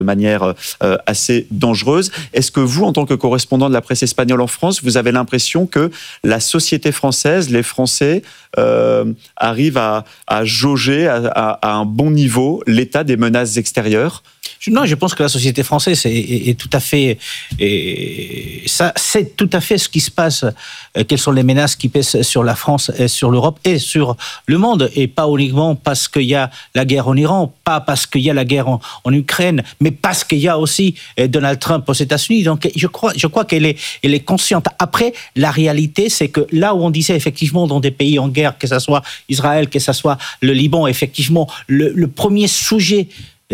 de manière assez dangereuse. Est-ce que vous, en tant que correspondant de la presse espagnole en France, vous avez l'impression que la société française, les Français, arrivent à jauger à un bon niveau l'état des menaces extérieures ? Non, je pense que la société française est tout à fait... ça, c'est tout à fait ce qui se passe. Quelles sont les menaces qui pèsent sur la France, et sur l'Europe et sur le monde. Et pas uniquement parce qu'il y a la guerre en Iran, pas parce qu'il y a la guerre en Ukraine, mais parce qu'il y a aussi Donald Trump aux États-Unis. Donc, je crois qu'elle est consciente. Après, la réalité, c'est que là où on disait effectivement dans des pays en guerre, que ce soit Israël, que ce soit le Liban, effectivement, le premier sujet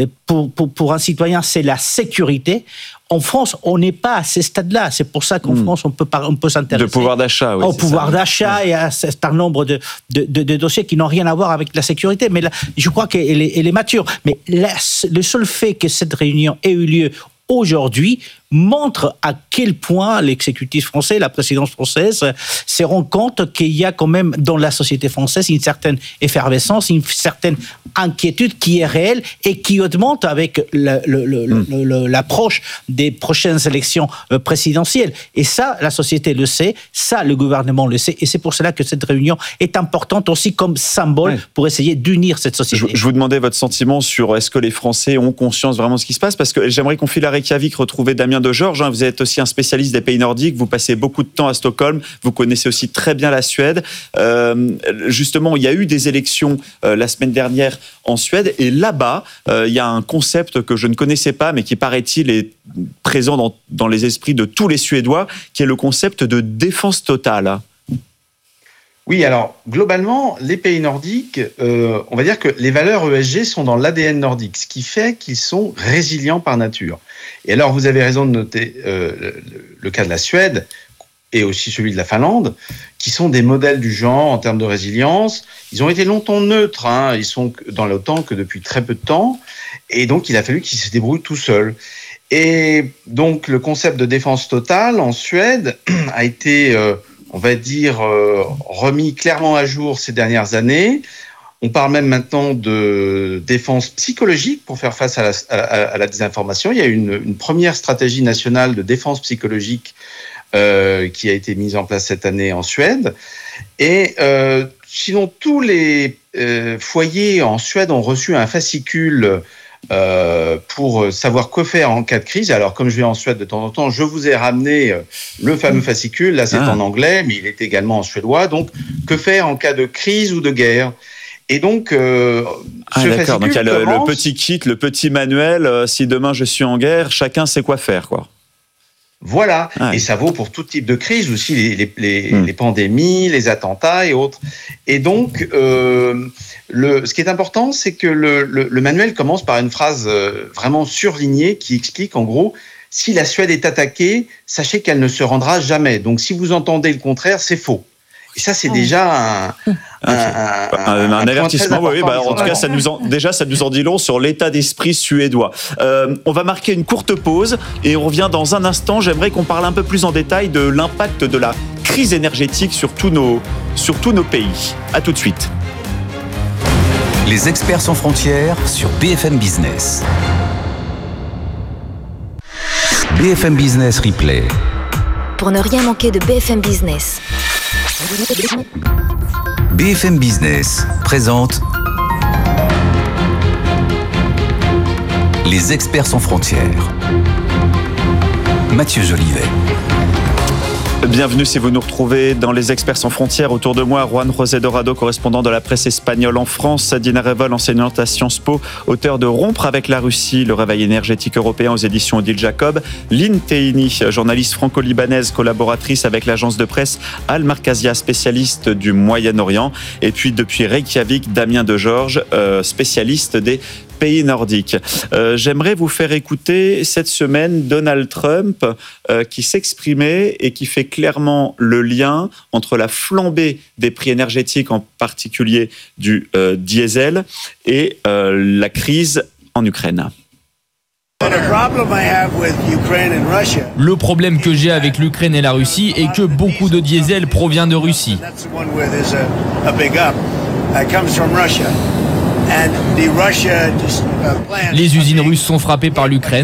pour un citoyen, c'est la sécurité. En France, on n'est pas à ce stade-là. C'est pour ça qu'en France, on peut s'intéresser de pouvoir d'achat, oui, au pouvoir d'achat et à un certain nombre de dossiers qui n'ont rien à voir avec la sécurité. Mais là, je crois qu'elle est mature. Mais le seul fait que cette réunion ait eu lieu aujourd'hui montre à quel point l'exécutif français, la présidence française, se rend compte qu'il y a quand même dans la société française une certaine effervescence, une certaine inquiétude qui est réelle et qui augmente avec l'approche des prochaines élections présidentielles. Et ça, la société le sait, ça, le gouvernement le sait, et c'est pour cela que cette réunion est importante aussi comme symbole pour essayer d'unir cette société. Je vous demandais votre sentiment sur est-ce que les Français ont conscience vraiment de ce qui se passe, parce que j'aimerais qu'on file à Reykjavik retrouver Damien de Georges. Vous êtes aussi un spécialiste des pays nordiques, vous passez beaucoup de temps à Stockholm, vous connaissez aussi très bien la Suède. Justement, il y a eu des élections la semaine dernière en Suède, et là-bas, il y a un concept que je ne connaissais pas, mais qui paraît-il est présent dans les esprits de tous les Suédois, qui est le concept de défense totale. Oui, alors, globalement, les pays nordiques, on va dire que les valeurs ESG sont dans l'ADN nordique, ce qui fait qu'ils sont résilients par nature. Et alors, vous avez raison de noter le cas de la Suède et aussi celui de la Finlande, qui sont des modèles du genre en termes de résilience. Ils ont été longtemps neutres, ils sont dans l'OTAN que depuis très peu de temps, et donc il a fallu qu'ils se débrouillent tout seuls. Et donc, le concept de défense totale en Suède a été... on va dire, remis clairement à jour ces dernières années. On parle même maintenant de défense psychologique pour faire face à la désinformation. Il y a une première stratégie nationale de défense psychologique qui a été mise en place cette année en Suède. Et sinon, tous les foyers en Suède ont reçu un fascicule pour savoir quoi faire en cas de crise. Alors, comme je vais en Suède de temps en temps, je vous ai ramené le fameux fascicule. Là, c'est en anglais, mais il est également en suédois. Donc, que faire en cas de crise ou de guerre ? Et donc, d'accord. Donc, il y a le petit kit, le petit manuel. Si demain je suis en guerre, chacun sait quoi faire, quoi. Voilà, et ça vaut pour tout type de crise, aussi les pandémies, les attentats et autres. Et donc, ce qui est important, c'est que le manuel commence par une phrase vraiment surlignée qui explique en gros, si la Suède est attaquée, sachez qu'elle ne se rendra jamais. Donc si vous entendez le contraire, c'est faux. Et ça, c'est déjà un avertissement. Oui, en tout cas, ça nous en dit long sur l'état d'esprit suédois. On va marquer une courte pause et on revient dans un instant. J'aimerais qu'on parle un peu plus en détail de l'impact de la crise énergétique sur tous nos pays. À tout de suite. Les experts sans frontières sur BFM Business. BFM Business Replay. Pour ne rien manquer de BFM Business. BFM Business présente Les experts sans frontières. Mathieu Jolivet. Bienvenue si vous nous retrouvez dans Les Experts sans frontières. Autour de moi, Juan José Dorado, correspondant de la presse espagnole en France, Dina Revol, enseignante à Sciences Po, auteur de Rompre avec la Russie, le réveil énergétique européen aux éditions Odile Jacob, Lynn Teini, journaliste franco-libanaise, collaboratrice avec l'agence de presse Al Markazia, spécialiste du Moyen-Orient, et puis depuis Reykjavik, Damien de Georges, spécialiste des pays nordiques. J'aimerais vous faire écouter cette semaine Donald Trump qui s'exprimait et qui fait clairement le lien entre la flambée des prix énergétiques, en particulier du diesel, et la crise en Ukraine. Le problème que j'ai avec l'Ukraine et la Russie est que beaucoup de diesel provient de Russie. Les usines russes sont frappées par l'Ukraine.